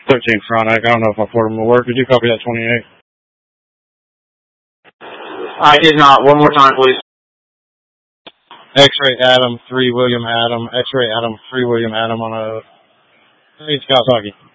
13 front. I don't know if my portable will work. Did you copy that 28? I did not. One more time, please. X-ray Adam, 3 William Adam. X-ray Adam, 3 William Adam on a 3 Kawasaki.